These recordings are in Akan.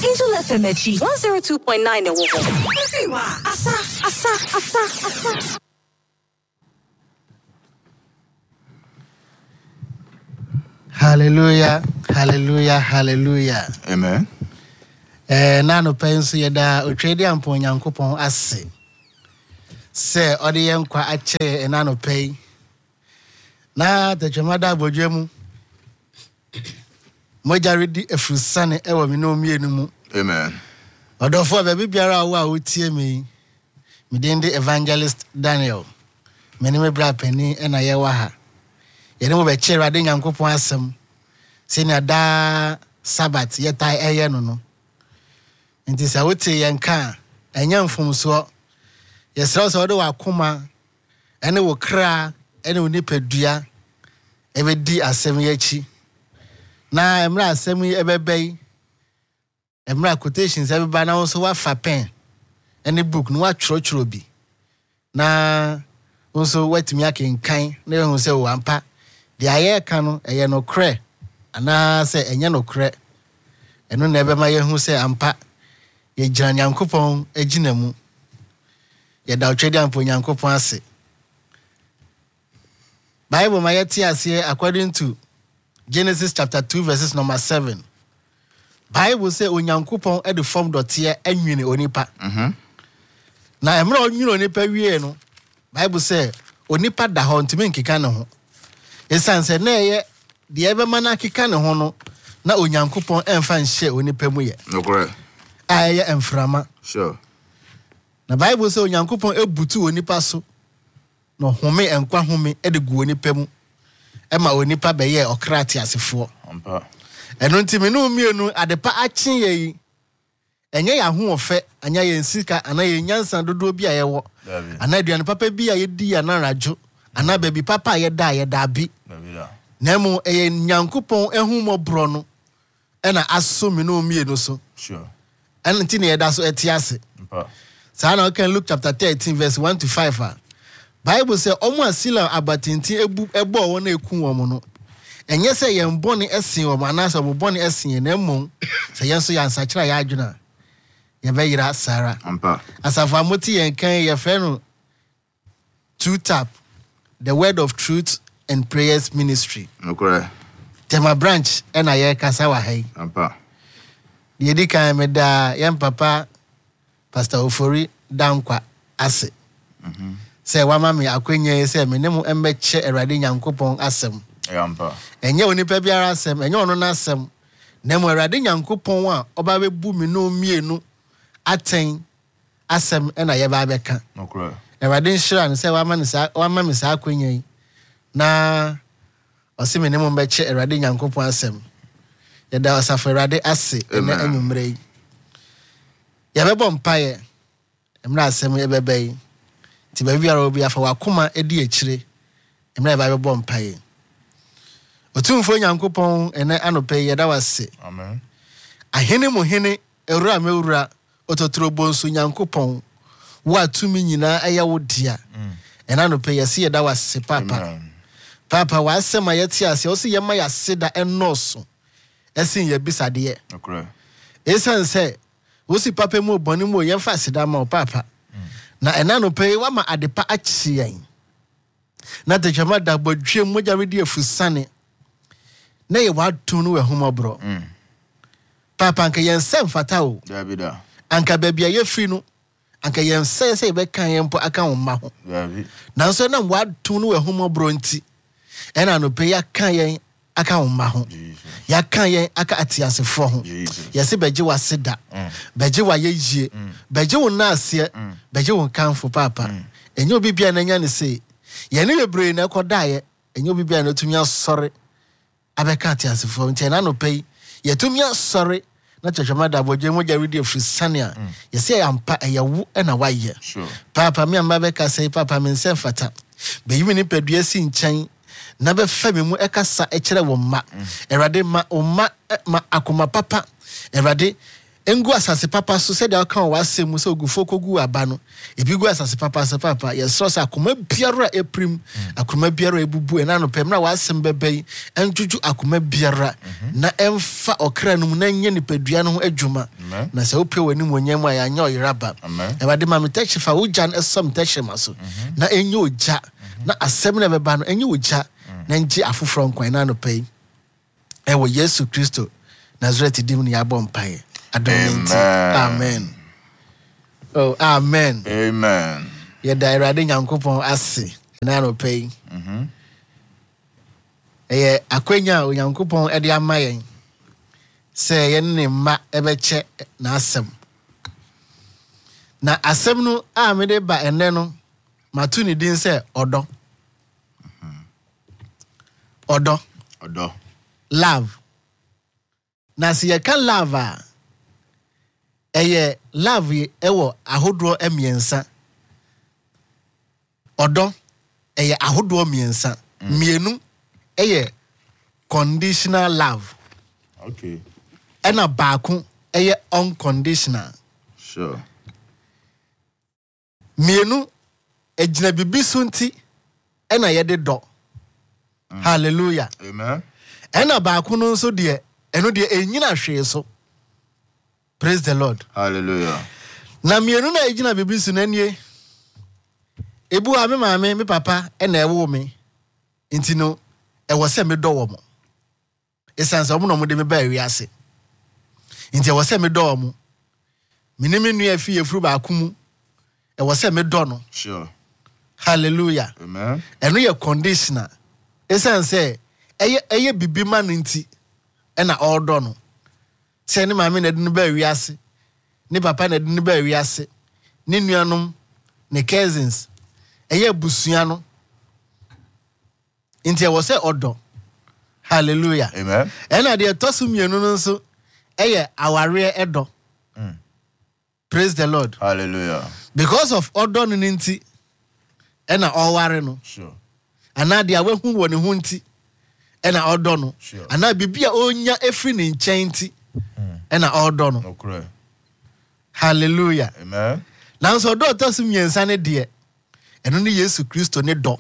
Angel FM 102.9 Asa. Hallelujah, hallelujah, hallelujah. Amen. Nano penso yeda otwedi ampo Nyankopon ase. Se ode yenkwa ache nano pay. Na tejemada bodwemu. Moja redi efusane ewo mi no mienu mu. Amen. Odofo be biara wo a wotie mi. Mi dende Evangelist Daniel. Meni me bra pani na ye wa ha. Yene mo be chere ade Nyankopon asem. Se na da Sabbath yetai eye no. Nti sa wote yenka enya mfomso. Yesra so de wakoma ene wo kra ene wo nipadua ebedi asem yachi. Na emra asem ebebei emra quotations ebeba na so wa fa pen ene book no wa choro bi na onso watimi akenkan na ehun se wo ampa de aye ka no eye no kre ana se enye no kre eno na ebema ye hu se ampa ye gina Nyankopon agina mu ye da otwedi ampo Nyankopon ase. Bible ma yeti ase according to Genesis chapter 2 verses number 7. Bible say Onyankopon e de form dotie anwini onipa. Na emra onwini onipa wie no. Bible say onipa da ho ntimi nkeka ne ho. Esanse na ye de ebema na keka ne ho no na Onyankopon emfa nhye onipa mu ye. No correct. Aye emframa. Sure. Na Bible say Onyankopon ebutu onipa so. No home enkwa home e de gu onipa mu. Ema onipa be ye okrati asefo. Ampa. Eno ntimi no mienu adepa achen ye. Enye ya ho ofe anya ye nsika ana ye nyansa dodo bi ayewo. Ana aduane papa bi a ye di ana rajo. Ana baby papa ye da bi. Nemu eye Nyankopon ehu mobro no. Ena aso mi no mienu so. Sure. Eno ntini ye da so etiase. Ampa. Sa na can Luke chapter 13 verse 1 to 5. Bible say omo asila abatinti ebo wona ekun wo no. Enye se ye mboni esen wo manasa wo boni esen na mmom se yenso ya nsakira ya adwuna. Ye be yira Sarah. Ampa. Asafa moti yen kan ye fe no two tap the word of truth and prayers ministry. No correct. Tema branch ena ye kasa wa hai. Ampa. Ye di kan me da yen papa Pastor Ofori dankwa ase. Say wama me akwenye say me nemu embeche Erade Nyankopon asem. Ampa. Enye onipa biara asem, enye ono na asem. Nemu Erade Nyankopon a oba bebu me no mienu aten asem ena ye ba beka. No correct. Erade nhira no say wama me sa akwenye na osi me nemu embeche Erade Nyankopon asem. Ye da osafo Erade ase ena anwumre. Ya bebo mpaye emra asem ye bebe ti ba biara obi afa wakoma edi ekire emra ba bebo mpaye otumfo Nyankopon ene anope ye da wase. Amen. Ahene mo hene ewura mewura ototrobo nso Nyankopon wo atumi nyina aya wo dia ena anope ye se ye da wase papa. Amen. Papa wa asema ye ti ase o se ye ma ya seda enoso esin ye bisade ye. Okay. Esanse wo si papa mu boni mu ye fa seda ma o papa. Na enano pay wa ma adepa achi yen. Na tejama da bodwe moja redi efusane. Na ye wa tunu we homobro. Papa anka yen sem fata o. Dabi da. Anka bebia ye firi no. Anka yen se be kan yen po aka wo ma ho. Dabi. Na so na wa tunu we homobro nti. Enano pay ya kan yen aka wo ma ho. Ya kan yen aka atiasefo ho. Yesi beje wa seda. Beje wa yeye. Beje wo na ase. Beje wo kanfo papa. Enyo bibia na nya ne se. Ye ne bebre na kodaye. Enyo bibia na tumi asore. Abeka atiasefo nti na no pay. Ye tumi asore na chachama bodwe moja redi efrisania. Yesi ya ampa eyawu na waye. Sure. Papa mi amba beka say papa mi nsem fata. Be yimi ni pedua si nchen. Na be fa me mu ekasa ekere wo ma. Erade ma o ma akoma papa. Erade engu asase papa so said I can wasem so gu fokogu aba no ebi gu asase papa so papa yes so akoma biara eprim akoma biara ebubu ena no pem na wasem bebe enjuju akoma biara na emfa okra no na nye nipadua no ho adwuma na se ope wani monyam a ya nya oyiraba e bade ma metachi fa ujan esom tachi maso na enye oja na asem na beba no enye oja na nji afoforo nkwan na no pay e wo Yesu Kristo Nazareth dim ni abom pae. Amen. Amen. Oh, amen. Amen. Ye dairade nyankopon ase na no pay. Akwenya nyankopon e de amayen. Se ye ne ma ebeche na asem. Na asem no a me de ba ene no matu ni din se odo. Odo. Love. Na si ye kan love eye love ewo ahodro emiensa. Odo eye ahodro miensa. Mienu eye conditional love. Okay. Ena baako eye unconditional. Sure. Mienu ejina bibi sunti ena yede do. Hallelujah. Amen. Ena baako no so de eno de enyina hwe so. Praise the Lord. Hallelujah. Na mienu na ejina bibi su nanie. Ebu a me maame me papa ena ewo me. Nti no ewo se me do wo mo. Esansa mo no mo de me ba wiase. Nti ewo se me do wo mo. Mini me nua fi efuru ba akumu. Ewo se me do no. Sure. Hallelujah. Amen. Eno ye conditional. Esanse eye bibi ma no nti ena ordo no. Se ne maame na de no ba wiase. Ne papa na de no ba wiase. Ne nuanom ne cousins. Eye busua no. Nti ewo se ordo. Hallelujah. Amen. Ena de tosu mienu no nso eye aware edo. Praise the Lord. Hallelujah. Because of ordo no nti ena oware no. Sure. Ana de awehu wo ne ho nti ena ordo no. Sure. Ana bibia onya efri ne nchen nti ena ordo no. Okay. Hallelujah. Amen. Nanso do tosu miensa ne de eno ne Yesu Kristo ne do.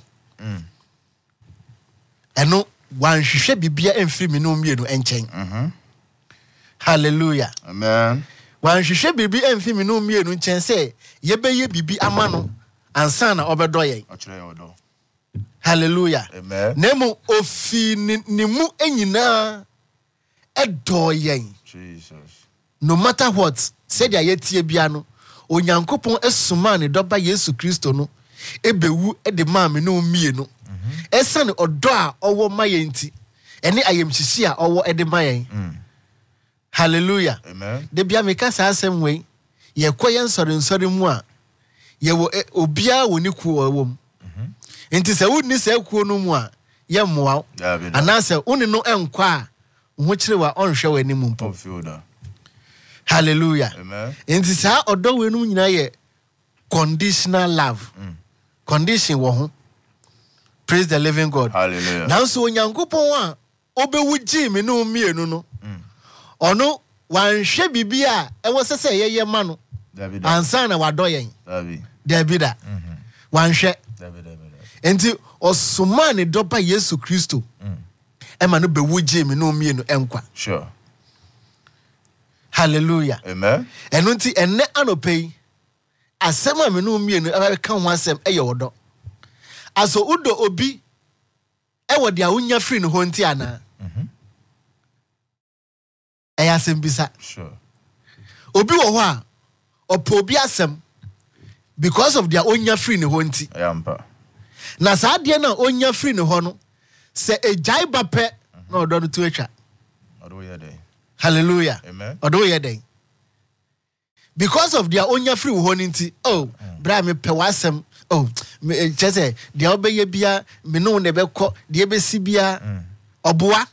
Eno wanhwehwe bibia emfiri me no mienu enchen. Hallelujah. Amen. Wanhwehwe bibi emfiri me no mienu enchen se yebeye bibi ama no ansa na obedo ye. Achire odo. Hallelujah. Amen. Nemo ofi ni mu enyina edo ye. Jesus. No matter what, said ya yetie bia no, onyankopon esuma ne doba Yesu Kristo no, ebewu de ma me no mienu. Esa ne odo a owo maye nti, ene ayemhihie a owo de maye. Hallelujah. Amen. De bia me ka sa asem we, ye koye nsori mu a, ye wo obia woni ku wom. Nti se wuni se ku no mu a, ye moa. Anase uni no enkwa a, ho kire wa onhwe wani mu mpo. Hallelujah. Amen. Nti sa odo we no nyina ye conditional love. Condition wo ho. Praise the living God. Hallelujah. Now so onyankopon a obewuji me no mienu no. Ono wanhwe bibia e wo sese ye ma no. Ansa na wado yen. David. Wanhwe. Enti osuma ne dopa Yesu Kristo. Ema no bewuji me no mienu enkwa. Sure. Hallelujah. Amen. Eno nti enne anopei asema me no mienu e ka ho asem eye wodo. Aso udo obi ewo dia unya free no ho nti ana. Asem bisa. Sure. Obi wo ho a opo obi asem because of dia unya free no ho nti. Ayampa. Na sa de na unya free no ho no se ejai bape na odo no to atwa. Odo ye dey. Hallelujah. Amen. Odo ye dey. Because of dia unya free ho nti, oh, bra me pe wasem. Oh, chese dia obeye bia me no ne bekọ dia besi bia oboa.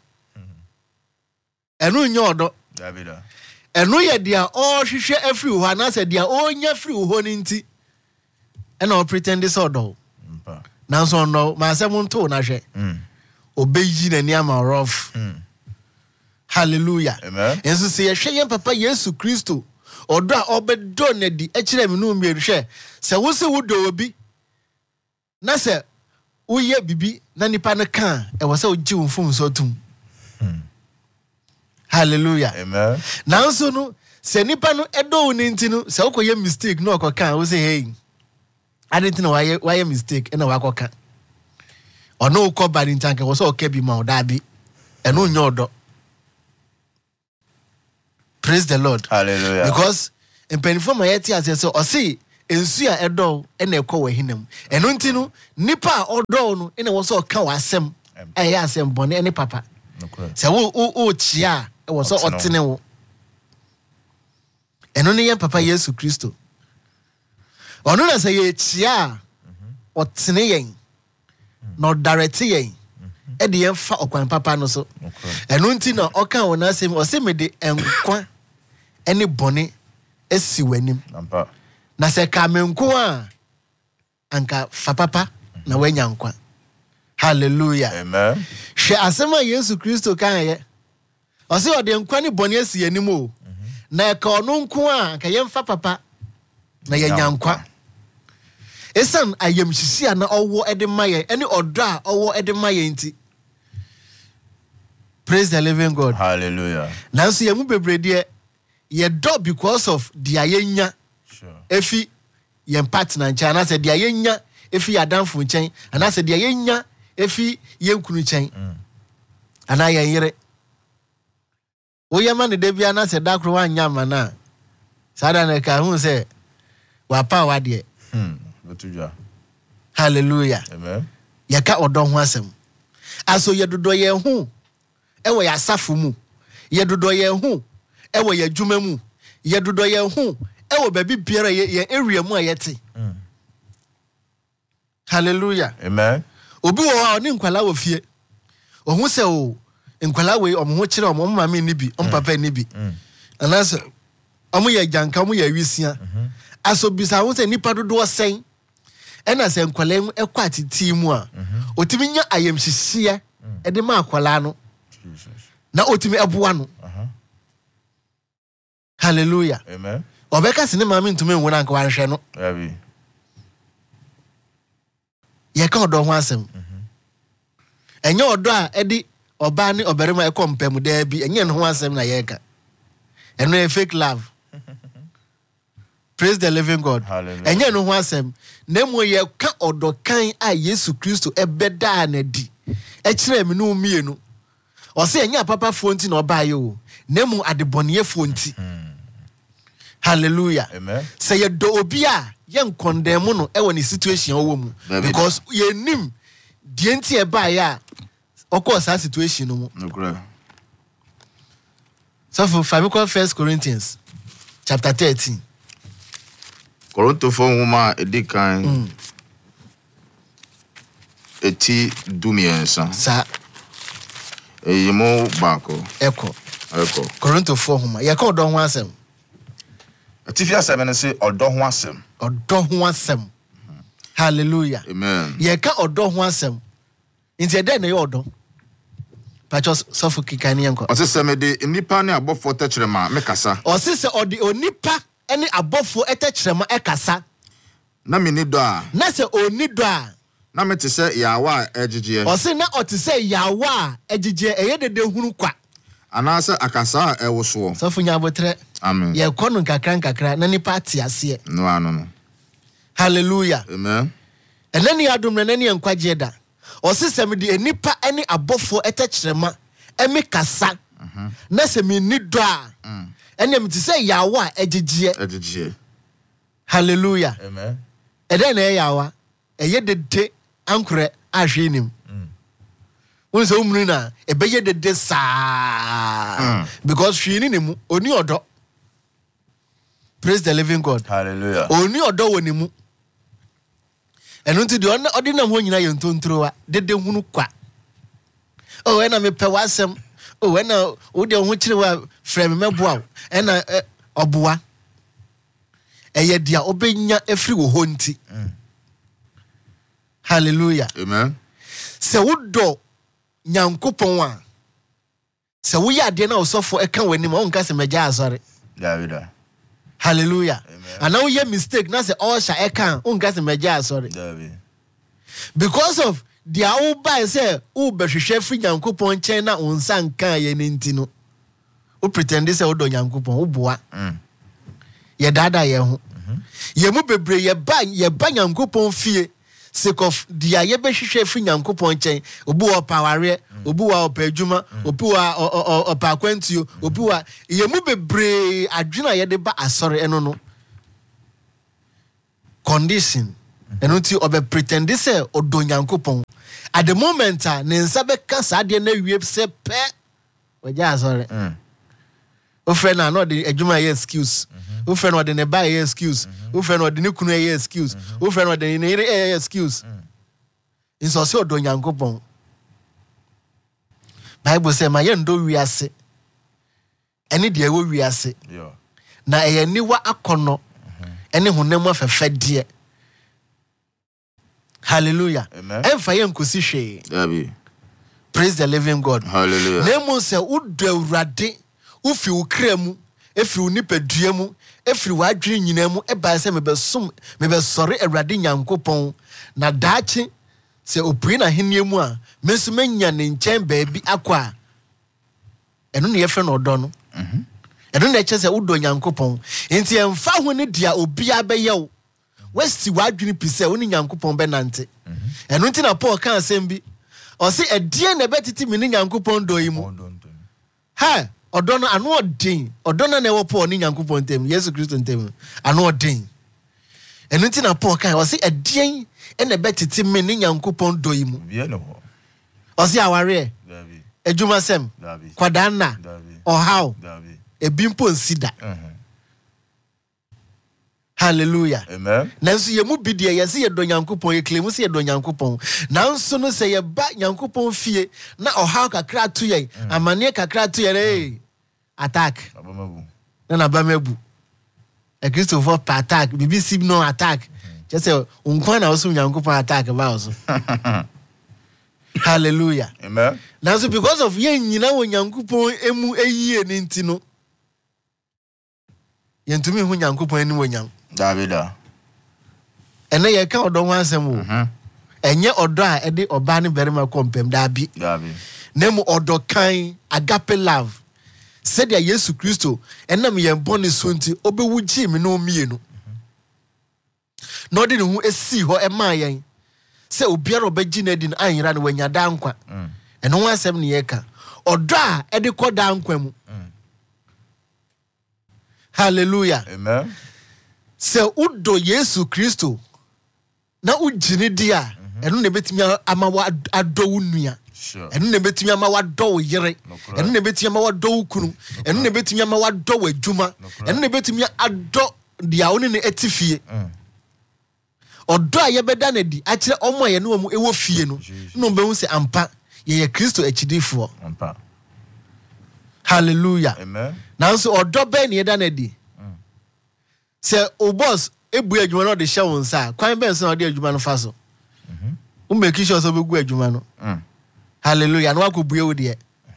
Enu nya odo. David. Enu ye dia o hwehwe afri ho na se dia onya free ho ni nti. Ena o pretend this odo. Mpa. Na so no ma se mo nto na hwe. Obeyi na ni ama rough. Hallelujah. Amen. Enso se ye hwe yen papa Yesu Kristo odo a obedo na di e kire me no mi hwe se wo se wo do obi na se wo ye bibi na nipa no kan e wo se wo gi wo fun so tum. Hallelujah. Amen. Nanso no se nipa no edo ni ntino se wo koye mistake no okokan wo say hey I didn't know why mistake na wakoka ono ko bari ntanke wo say okabi ma oda bi eno nyodo. Praise the Lord. Hallelujah. Because in penifoma yeti as so o say ensu a edo na ekọ wahinam eno ntino nipa odo no na wo say oka wasem eya asem bone ene papa se wo chia e wo say otene wo eno ne yen papa Yesu Kristo ono na say ye chia otene yen no direct yen e de yen fa okwan papa no so eno nti na oka wona asem o say me de enkwa ene bone esi wanim na se kamenko a anka fa papa na wanya nkwa. Hallelujah. Amen. Hwe asema Yesu Kristo kan ye o se o de nkwa ne bone esi anim o na ka ono nko a ka yemfa papa na yenya nkwa esan ayemhihia na owo ede maye ene odo a owo ede maye nti. Praise the living God. Hallelujah. Nanso yemu bebrede ye do because of the ayenya. Sure. Efi yen partner nchen na se the ayenya efi adamfo nchen ana se the ayenya efi yenkunu nchen ana yen yere oyema ne de bia na se dakro wanya mana sada na ka hu se wa pa wa de. Betuja. Hallelujah. Amen. Yaka odo ho asem aso yedodo ye hu ewo ya asafo mu yedodo ye hu ewo ya dwuma mu yedodo ye hu ewo baby biara ye area mu ayete. Hallelujah. Amen. Obi wo oni nkwala wo fie ohun se o nkwala we omo ho kire omo mama ni bi omo papa ni bi anas omo ye janka omo ye wisia aso bisa ho se nipa dodo sen ena se nkwala ekwa titi mu a otimi nya ayemhihie e de ma akwala no na otimi eboa no. Hallelujah. Amen. Obeka sine mama ntumi nwona anka wanhwe no Yabi. ye ka odo ho asem enye odo a edi oba ni oberema e kompem da bi enye no ho asem na ye ka eno e fake love. Praise the living God. Hallelujah. Enye no ho asem na mo ye ka odo kan a Yesu Kristo ebeda na di e kire me no mienu o se enye papa fonti na oba ye o na mo adebonye fonti. Hallelujah. Amen. Say ye do obi a yen condemn no e woni situation owo mu because ye nim die nti e ba ya okọ sa situation no mu. No cry. So for 1 Corinthians chapter 13. Korinto fo nwoma edikan eti dumiensa. Sa Eyimo bako. eko Eko. Korinto 4 homa ye ka odo ho asem. Atifi asem ne se odo ho asem. Odo ho asem. Hallelujah. Amen. Ye ka odo ho asem. Nti e den na ye odo. Pachos sofu kikani enko. O se se me de nipa ne abofo techrema me kasa. O se odi onipa ene abofo etechrema ekasa. Na me ni do a. Na se oni do a. Na me te se yawa ejije. O se na o te se yawa ejije eye dede hunu kwa. Ana se akasa ewoso. Sofu nya botre. Amen. Ye kono nkakra na nipa ate ase. No ano no. Hallelujah. Amen. Enani adom na nani enkwaje da. O se se me de enipa ene abofo etechrema emi kasa. Na se me ni do a. Ene me te se yawa ejije. Ejije. Hallelujah. Amen. Ede na yawa eye dede ankure ahwe nim. Won se umru na ebeye dede sa because hwe ni mu oni odo. Praise the living God. Hallelujah. Oni odo woni mu. Eno nti de odi na ho nyina ye ntontrowa dede hunu kwa. Oh ena me pe wasem. Oh ena wo de ho kirewa frame meboa. Ena oboa. Eye dia obenya efri wo ho nti. Hallelujah. Amen. Se wodo nyankopon a Se we are there now so for a can when him on case meja sorry. David. Hallelujah. And now you mistake na say all sha e can on case meja sorry. David. Because of the old by say who be hwehwe fi Nyankopon chen na onsan kan ye nti no. Who pretend say odo Nyankopon wo boa. Ye dada ye ho. Ye mu bebre ye ba Nyankopon fie. Sake of the ayebe hwehwe fi Nyankopon chen obi wo paware obi wo opadwuma obi wo opakwantuo obi wo ye mu bebre adwena ye de ba asore eno no condition eno ti obe pretend say odo Nyankopon at the moment ne nsa be ka saade na wie se pe oja asore o friend na no the adwuma ye excuse o friend no de ne buy excuse o friend no de ne kunu ye excuse o friend no de ne ye excuse inso se odo Nyankopon Bible say ma ye ndo wiase ene de ewo wiase na eye niwa akono ene honam afefede hallelujah emfa ye nkosi hwe praise the living God Hallelujah nemu se udo awurade ufi ukramu efiri unipadua mu efiri wadwene nyina mu eba se mebesore awurade Nyankopon na daachi se opui na henie mu a mesu manya ne nchen baabi akwa eno ne yefe no odo no eno na eche se udo Nyankopon enti emfa ho ne dia obia beyew westi wadwene pise woni Nyankopon be nante eno nti na Paul kan asem bi o se edie na betiti me ne Nyankopon do yi mu ha odo no anu odin odo na ewo Paul ni Nyankopon tem Yesu Kristo tem anu odin eno nti na Paul kan o se edie ene betiti me ne Nyankopon do yi mu bia no ho o se aware David edwuma sem David kwadanna David o how David ebimpo nsida hallelujah amen nanso ye mu bidie ye se ye do Nyankopon ye claim se ye do Nyankopon nanso no se ye ba Nyankopon fie na o how kakra to ye amane kakra to ye attack abamabu na abamabu e Kristo for attack BBC no attack just say unkwan na so Nyankopon attack ba also hallelujah amen nanso because of ye nyina wo Nyankopon emu eyie ni nti no ye ntumi hu Nyankopon ni wo nyam David ene ye ka odo ho asem wo enye odo a ede oba ne berima kompem David nemu odo kan agape love said ya Yesu Kristo enam ye boni so nti obewugi me no mienu no de ne hu esi ho ema yen se obiara obegi na din anyira ne wanya dankwa eno ho asem ne ye ka odo a ede ko dankwa mu hallelujah amen se udo Yesu Kristo na ugini dia eno ne betimi ama wa ado wunua eno ne betimi ama wa do yire eno ne betimi ama wa do kunu eno ne betimi ama wa do adwuma eno ne betimi ado dia oni ne etifie odo aye beda na di akire omo aye no mu ewo fie no no be hu se ampa ye Kristo achidifo ampa hallelujah amen nanso odo be ne eda na di se o boss ebu adwuma no de hye won sa kwan ben so na de adwuma no fa so make sure so be gu adwuma no hallelujah no akobue wo de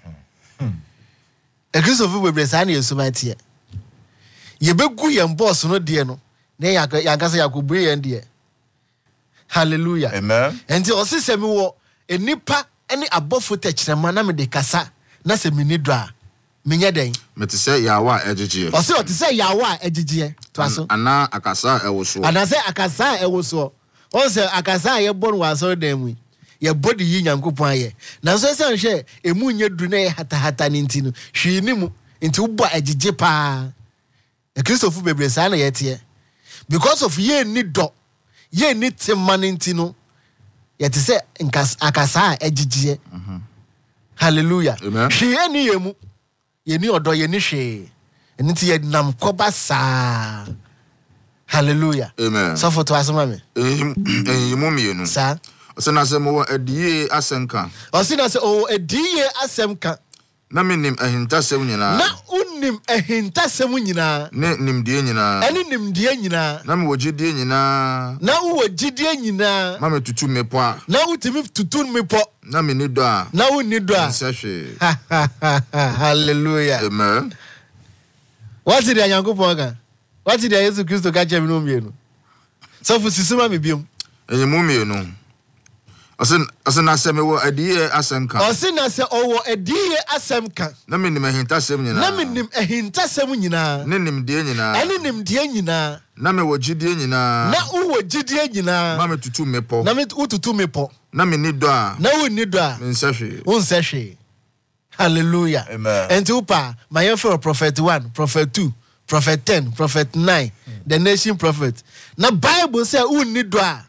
e Kristo fu bebre sa na Yesu matie ye begu ye boss no de no na ya kasa yakobue ye de hallelujah amen enti o se se mi wo enipa ene abofo techrema na me de kasa na se mi ni do a menye den mete se yawa ejije o se o te se yawa ejije to aso ana akasa ewoso ana se akasa ewoso o se akasa ye bon wa so dem mu ye body yi Nyankopon aye na so se nhwe emu nye du na ye hata ni ntino hwi ni mu nti ubo ejije pa e Kristofu bebre sa na ye tie because of ye ni do ye ni timman ntino ye te se akasa ejije hallelujah hwi eni ye mu ye ni odo ye ni hwe enti ye nam koba sa hallelujah amen so for to asema me yimu mienu sa o se na se mo adie asenka o se na se o adie asemka Na minim ahintasem nyina. Na unim ahintasem nyina. Ne nimdie nyina. Ene nimdie nyina. Na me wogidie nyina. Na wo gidie nyina. Ma me tutu mepo a. Na utimi tutu mepo. Na me ni do a. Na woni do a. Nsehwe. Hallelujah. Amen. What did Yankopon ga? What did Jesus Christ ga che mi no mienu? So fu sisuma me biom. Enyemu mienu. Osen na se me wo adie asem ka. Osen na se owo adie asem ka. Na me nim ahintasem nyina. Na me nim ahintasem nyina. Ne nimdie nyina. Ene nimdie nyina. Na me wogidie nyina. Na wo gidie nyina. Ma me tutu mepo. Na me ututu mepo. Na me ni do a. Na wo ni do a. Nsehwe. Unsehwe. Hallelujah. Amen. And upa, my for prophet 1, prophet 2, prophet 10, prophet 9, the nation prophet. Now Bible say who need do a.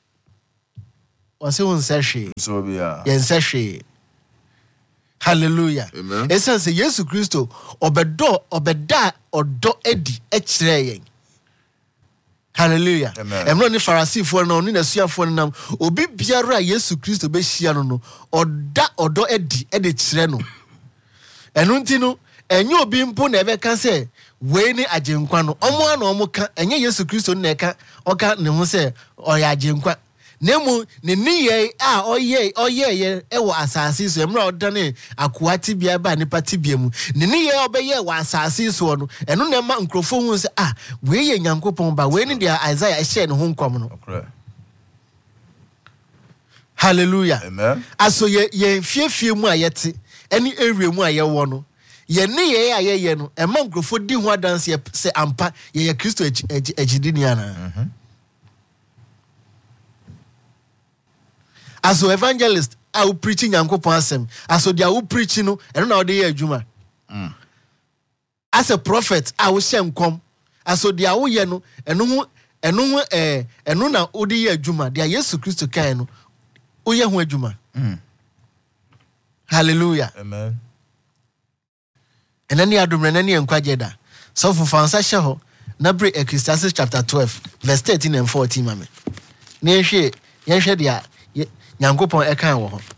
Ose unsehwe. So be ya. Yensehwe. Hallelujah. Amen. Esan say Jesus Christo obeda odo edi ekire yen. Hallelujah. Amen. Emro ni Pharisee for na oni na suafo nam obi biara Jesus Christo be hia no oda odo edi kire no. Enu nti no enye obi mpo na ebe ka se we ni agenkwa no omo ana omo ka enye Jesus Christo na eka oka ne ho se oya agenkwa. Nemu ne niye a oye ye ewo asase so emra odane akoati bia ba nipa tibia mu ne niye obeye wa asase so no eno na ma nkrofo hu se we ye Nyankopon ba we ni dia Isaiah share ne ho nkom no. Hallelujah. Amen. Aso ye fiefie mu ayete eni area mu ayewo no ye niye ayeye no e ma nkrofo di ho adanse se ampa ye Kristo ejidi ni ana. As an evangelist, I will preaching Yankopon asem. As they are preaching no, and now they are juma. As a prophet, I will share come. As they are no, and no na odi juma. They are Jesus Christ kaino. Oye hu juma. Hallelujah. Amen. And then you adum and then you enkwajeda. So for fansa sheho, na break Ecclesiastes chapter 12, verse 13 and 14, mame. Nenhwe, yenhwe dia Nyankopon eka wo ho.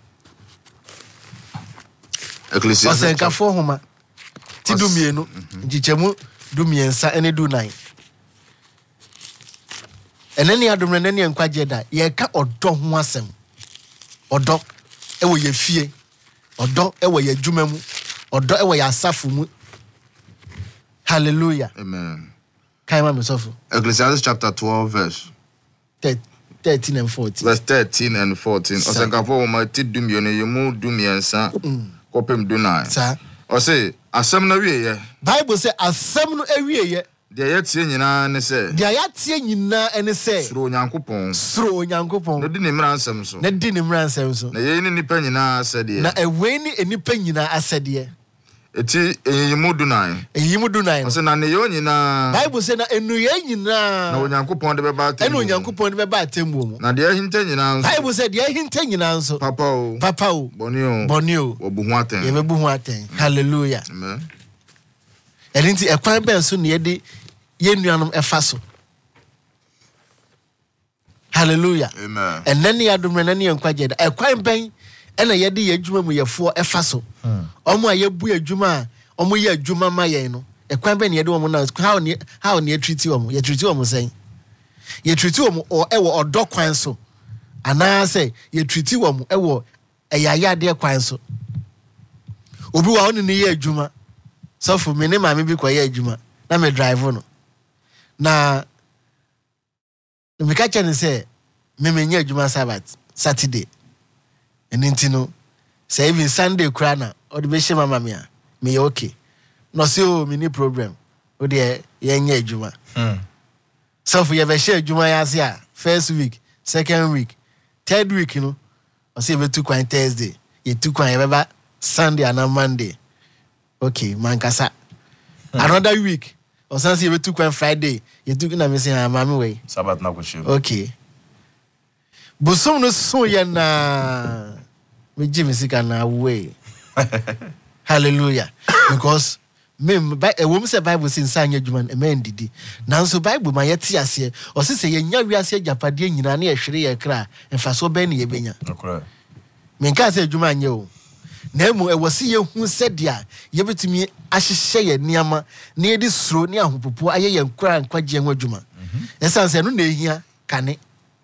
Ecclesiastes. Osenkafo homa. Ti dumienu, njichemu dumiensa ene du nine. Eneni adom eneni enkwaje da, ye ka odo ho asem. Odo ewo ye fie. Odo ewo ye dwuma mu. Odo ewo ye asafo mu. Hallelujah. Amen. Kaima mesofu. Ecclesiastes chapter 12 verse 13 and 14. Verse 13 and 14. Osenkafo woma ti dumienu yemu dumiensa kopem du nine. Sa. Ose asem na wiye. Bible say asem no ewiye. De yetie nyina ne se. De ayatie nyina ene se. Suro Nyankopon. Suro Nyankopon. No di ne mransem so. Na di ne mransem so. Na ye ni nipa nyina asede. Na ewe ni enipa nyina asede. Eti yemu du nine. Eyimu du nine. Ose na ne yo nyina. Bible say na enuye nyina. Na Onyankopon de beba atem. Eno Onyankopon de beba atem mu. Na de ahinte nyina nso. Bible say de ahinte nyina nso. Papa o. Boni o. Obu hu aten. Ye bebu hu aten. Hallelujah. Amen. Erinti ekwan ben so ne de ye nuanom efa so. Hallelujah. Amen. Enani adom enani enkwaje da ekwan ben ena ye de ye adwuma mu yefo efa so. Omo a ye bu adwuma omo ye adwuma ma ye no. Ekwan ben ye de omo na how ne treat omo. Ye treat omo sen. Ye treat omo o ewo odo kwan so. Ana say ye treat omo ewo eyaya de kwan so. Obi wa oni ne ye adwuma. So for me ne ma me bi kwa ye adwuma. Na me drive no. Na me ka chen say me menye adwuma Sabbath Saturday. Enti no say even Sunday kura na o de be she mama me a me okay. No say o me ni problem. O de ye nye adwuma. So for ye be share adwuma ya se a first week, second week, third week no. O say be tu kwan Thursday, ye tu kwan ye beba Sunday and Monday. Okay, mankasa. Another week. Or since you took one Friday, you took na me say mama way. Sabbath na kushim. Okay. Bosom no so ya na me Jimmy sika na way. Hallelujah. Because me a woman say Bible say nsan adwuma e man didi. Nanso Bible ma yeti ase. O se ye nya wiase agapade nyina na ye hwere ye kra. Emfa so be na ye benya. Okay. Me nka say adwuma anye o. Nemu was ye who said ya, ye bet me asheshe niama, near this road near Humpupu, aye and cry and quite young Juma. Yes, I said, no, here, can it?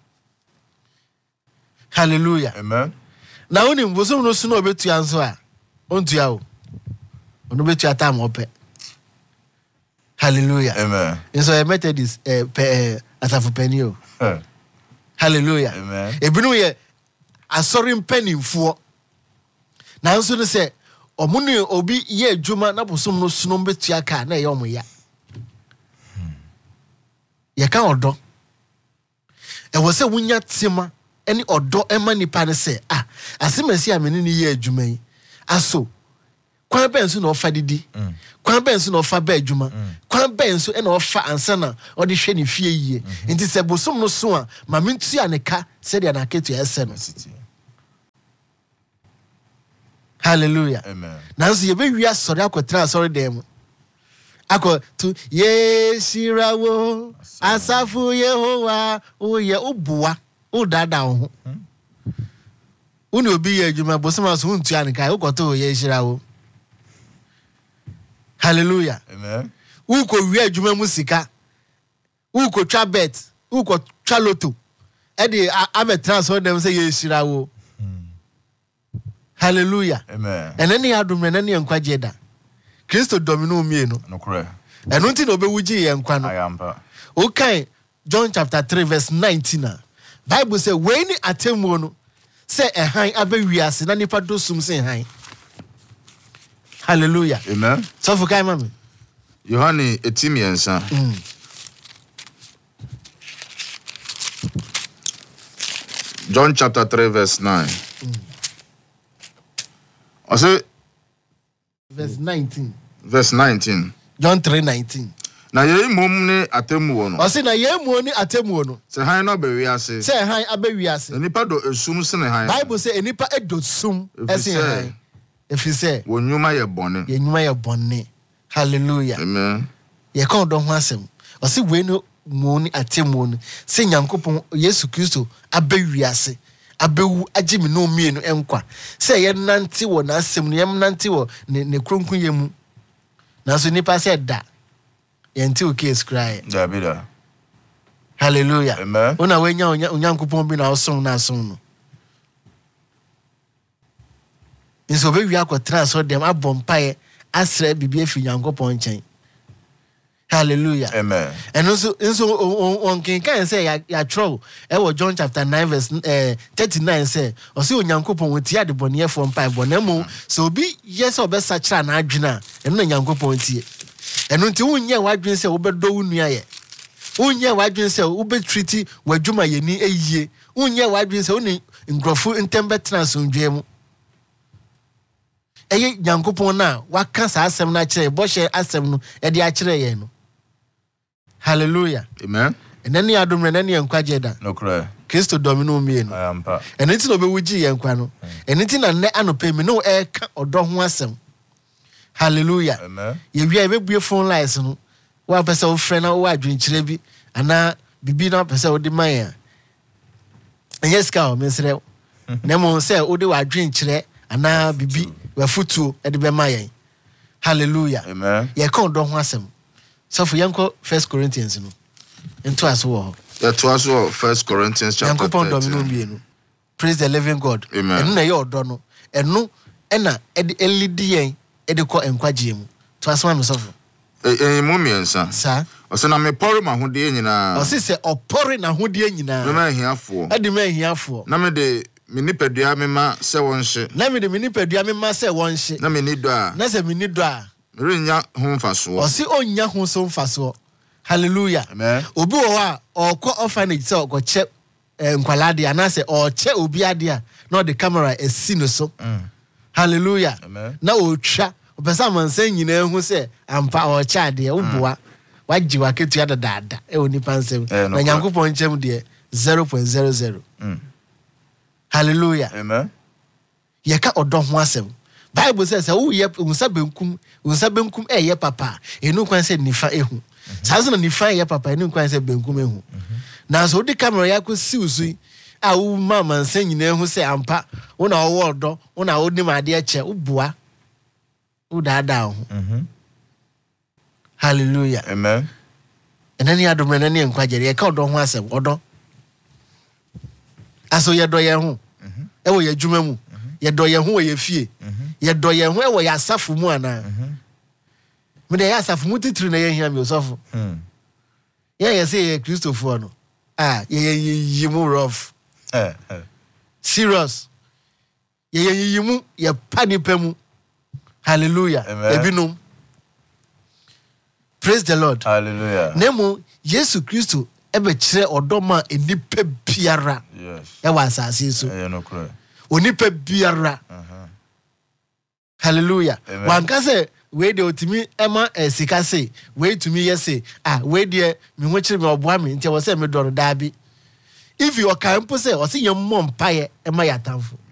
Hallelujah. Amen. Now, only was no sooner bet to answer. On to you. On bet your time up. Hallelujah. Amen. And so I met this as a penny. Hallelujah. Amen. A binu a sorry penny for. Now, so they say, Omuni obi ye juma na posum no sunombe tiaka na yomu ya. Ye kan odo. E wo se wunya tima any odo ema nipa ne se asemasi amene ni ye adwuma yi aso kwan ben so na ofa didi kwan ben so na ofa ba adwuma kwan ben so na ofa ansana odi hwe ne fie yie nti se bosom no so a ma mentu ya ne ka se dia na ketu ese no. Hallelujah. Amen. Nanso ye be wi asori akotra asori dem ako tu yeshirawo asafu Yehowa oye obuwa o dada ho uni obi ye adwuma bosoma so huntu an kai ukoto yeshirawo. Hallelujah. Amen. Uko wi adwuma mu sika uko twa bet uko twa loto e de abetra so dem say yeshirawo. Hallelujah. Amen. Enani adum enani enkwaje da Kristo domino mienu No correct. enu nti na obewuji ye nkwa no. Ayampa. Okay, John chapter 3 verse 19. Bible say when atemu no say ehan abewiase na nipa dosum say ehan. Hallelujah. Amen. So for kai mami. Yohane etimiensa. John chapter 3 verse 9. I say Verse 19. verse 19. John 3:19. Na ye mom ne atemu wo no. O say na ye mu oni atemu no. Se han no be wiase. Say ehan abewiase. Nipa do esum sene han. Bible say enipa edosum ese ehan. If you say wonyuma ye bone. ye nyuma ye bonne. Hallelujah. Amen. Ye kan do ho asem. O say we no mu ni atemu no. Say Nyankopon Yesu Kristo abewiase. Abewu agimi no mienu enkwa se ye nante wo na asem no ye nante wo ne kronkun ye mu na so nipa se da ye nte o case cry. Dabida. Hallelujah. Amen. Ona we nya Onyankopon bi na oson na ason no nso be wi akotra so dem abompae asra bibia fi Nyankopon nchen. Hallelujah. Amen. And also on can say ya troll. John chapter 9 verse 39 say or see Onyankopon we tia de bone from pai bonemu so be yes or best sachra na adwena eno Onyankopon tie. Eno nti wonye wadwen say obedo wunua ye. Wonye wadwen say obetreat wadwuma ye ni eyie. Wonye wadwen say oni ngrofo ntembe transundwe mu. Eye Nyankopon na waka sa asem na kire bo hye asem no e de a kire ye no. Hallelujah. Amen. And then you adum and then you enkwaje da. No correct. Kristo domino mienu. Ayampa. And it's no be wuji ye nkwa no. And it's na ne anope me no e ka odo ho asem. Hallelujah. Amen. Ye wi e be bue phone lines no. Wa pese wo frɛ na wo adwenkyerɛ bi ana bibi na pese wo de man ya. Yes ka o mesrɛ. Na mo sɛ wo de wa adwenkyerɛ ana bibi wa futuo e de be man ya. Hallelujah. Amen. Ye ka odo ho asem. So for Yanko 1 Corinthians no. Into as well. That was 1 Corinthians chapter 13. Praise the living God. Amen. And na your dono. And no ena elidi ediko enkwaje mu. To asma me sofo. Mumiensa. Sa. Ose na me pori ma hode nyina. Ose se opori na hode nyina. Me ma hiafo. Adi ma hiafo. Na me de me nipadua me ma se wonhye. Na me de me nipadua me ma se wonhye. Na me ni do a. Na se me ni do a. Renya ho mfaso. Ose onya ho so mfaso. Hallelujah. Amen. Obi wo a okọ orphanage se okoche nkwalade anase oche obi ade a na the camera esi no so. Hallelujah. Amen. Na otwa opesa mansan nyina hu se ampa oche ade oboa waji waketu ya dada e oni pansem na Nyankopon nchem de 0.00. Hallelujah. Amen. Ye ka odo ho asem. Bible says wo ye unsa benkum ye papa enu kwan se nifa ehu. Sazo na nifa ye papa enu kwan se benkum ehu. Na so di camera ya ko siusu a wo mama nsa nyina hu sɛ ampa wo na wo odo wo na wo nim ade eche wo boa wo daada ho hallelujah Amen. enani adomre nani enkwagere ye ka odo ho asem odo aso ye do ye ho e wo ye dwuma mu ye do ye ho wo ye fie ye do ye ho e wo ye asafo mu ana me de ye asafo mu titiri na ye hia me osofo ye say ye Christopher no ye mu rough serious ye mu ye panipa mu hallelujah ebinom praise the Lord Hallelujah. Nemo Yesu Kristo ebe kire odoma enipa biara Yes. e wa asase so No cry. onipa biara hallelujah wanka se we de otimi ema sika se we tumi yese we de me ho kire me oboa me ntia wo se me do da bi if you can put say o se yem mo mpaye ema yatamfo